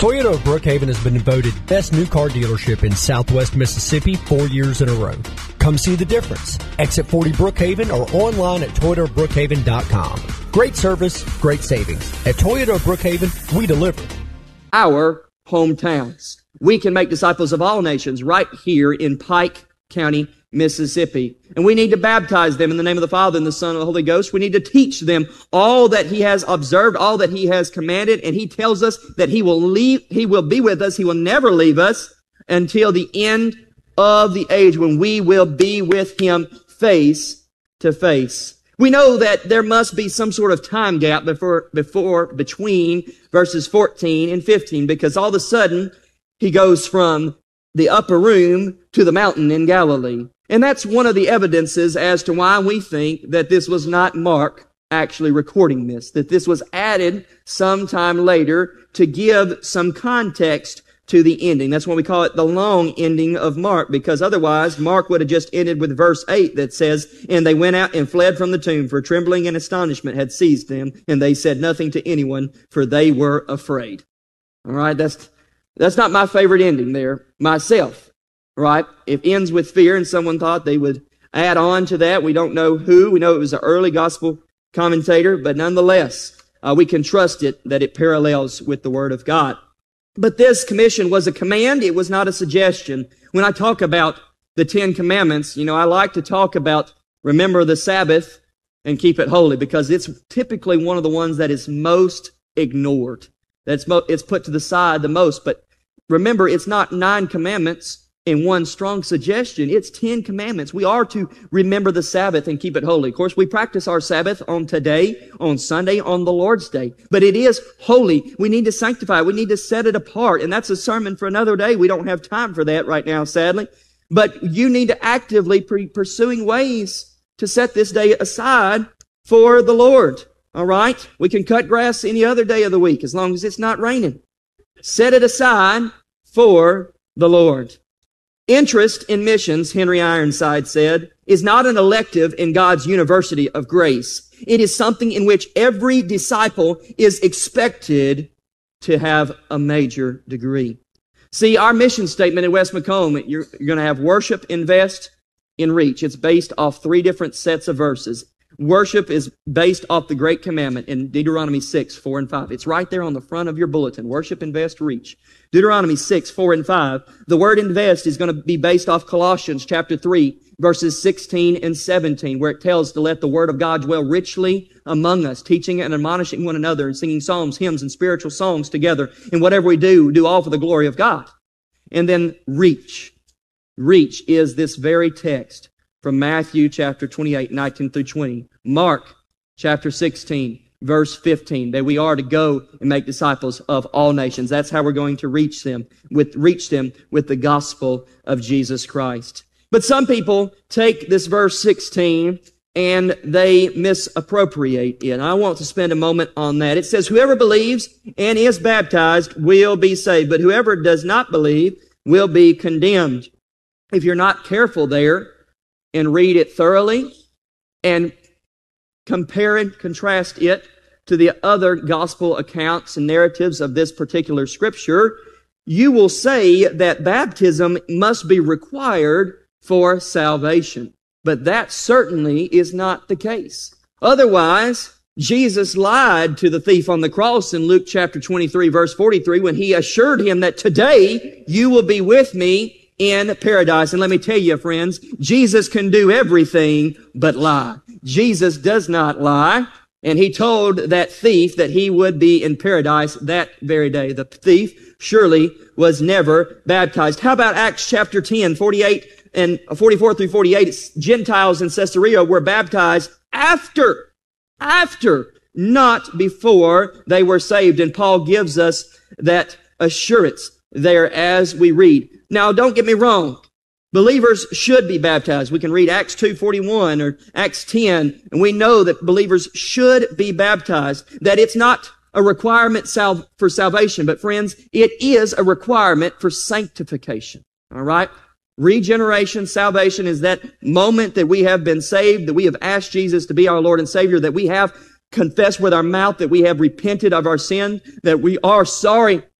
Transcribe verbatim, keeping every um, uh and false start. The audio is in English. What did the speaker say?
Toyota of Brookhaven has been voted best new car dealership in Southwest Mississippi four years in a row. Come see the difference. Exit forty Brookhaven or online at toyota of brookhaven dot com. Great service, great savings. At Toyota of Brookhaven, we deliver. Our hometowns. We can make disciples of all nations right here in Pike County, Mississippi. And we need to baptize them in the name of the Father and the Son and the Holy Ghost. We need to teach them all that He has observed, all that He has commanded. And He tells us that He will leave, He will be with us. He will never leave us until the end of the age when we will be with Him face to face. We know that there must be some sort of time gap before, before, between verses fourteen and fifteen, because all of a sudden He goes from the upper room to the mountain in Galilee. And that's one of the evidences as to why we think that this was not Mark actually recording this, that this was added sometime later to give some context to the ending. That's why we call it the long ending of Mark, because otherwise Mark would have just ended with verse eight that says, "And they went out and fled from the tomb, for trembling and astonishment had seized them, and they said nothing to anyone, for they were afraid." All right, that's that's not my favorite ending there myself. Right? It ends with fear, and someone thought they would add on to that. We don't know who. We know it was an early gospel commentator, but nonetheless, uh, we can trust it that it parallels with the Word of God. But this commission was a command. It was not a suggestion. When I talk about the Ten Commandments, you know, I like to talk about remember the Sabbath and keep it holy, because it's typically one of the ones that is most ignored. That's mo- it's put to the side the most. But remember, it's not nine commandments in one strong suggestion. It's ten commandments. We are to remember the Sabbath and keep it holy. Of course, we practice our Sabbath on today, on Sunday, on the Lord's Day. But it is holy. We need to sanctify it. We need to set it apart. And that's a sermon for another day. We don't have time for that right now, sadly. But you need to actively be pursuing ways to set this day aside for the Lord. All right? We can cut grass any other day of the week as long as it's not raining. Set it aside for the Lord. Interest in missions, Henry Ironside said, is not an elective in God's university of grace. It is something in which every disciple is expected to have a major degree. See, our mission statement at West Macomb, you're, you're going to have worship, invest, and reach. It's based off three different sets of verses. Worship is based off the Great Commandment in Deuteronomy six, four, and five. It's right there on the front of your bulletin. Worship, invest, reach. Deuteronomy six, four, and five. The word invest is going to be based off Colossians chapter three, verses sixteen and seventeen, where it tells to let the word of God dwell richly among us, teaching and admonishing one another and singing psalms, hymns, and spiritual songs together. And whatever we do, we do all for the glory of God. And then reach. Reach is this very text from Matthew chapter twenty-eight, nineteen through twenty. Mark chapter sixteen, verse fifteen, that we are to go and make disciples of all nations. That's how we're going to reach them, with reach them with the gospel of Jesus Christ. But some people take this verse sixteen and they misappropriate it. I want to spend a moment on that. It says, whoever believes and is baptized will be saved, but whoever does not believe will be condemned. If you're not careful there, and read it thoroughly, and compare and contrast it to the other gospel accounts and narratives of this particular scripture, you will say that baptism must be required for salvation. But that certainly is not the case. Otherwise, Jesus lied to the thief on the cross in Luke chapter twenty-three, verse forty-three, when He assured him that today you will be with me in paradise. And let me tell you, friends, Jesus can do everything but lie. Jesus does not lie. And He told that thief that he would be in paradise that very day. The thief surely was never baptized. How about Acts chapter ten, forty-eight and forty-four through forty-eight? It's Gentiles in Caesarea were baptized after, after, not before they were saved. And Paul gives us that assurance there as we read. Now, don't get me wrong. Believers should be baptized. We can read Acts two forty-one or Acts ten, and we know that believers should be baptized, that it's not a requirement sal- for salvation, but friends, it is a requirement for sanctification. All right? Regeneration, salvation is that moment that we have been saved, that we have asked Jesus to be our Lord and Savior, that we have confessed with our mouth that we have repented of our sin, that we are sorry